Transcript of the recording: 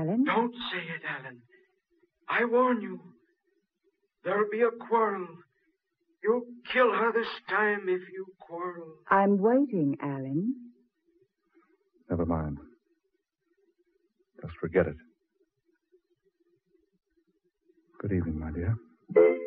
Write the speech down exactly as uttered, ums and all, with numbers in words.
Alan. Don't say it, Alan. I warn you. There'll be a quarrel. You'll kill her this time if you quarrel. I'm waiting, Alan. Never mind. Just forget it. Good evening, my dear.